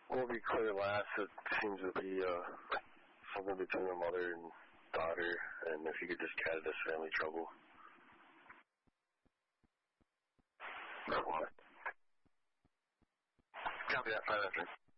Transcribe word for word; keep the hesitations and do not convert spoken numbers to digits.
Will be clear last. It seems to be uh, something between the mother and daughter, and if you could just cat this family trouble. What? Copy that, five after.